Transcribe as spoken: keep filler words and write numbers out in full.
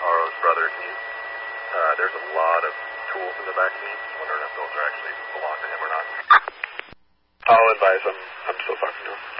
Aro's brother, he, uh, there's a lot of tools in the backseat. Wondering if those are actually belong to him or not. I'll advise him. I'm still talking to him.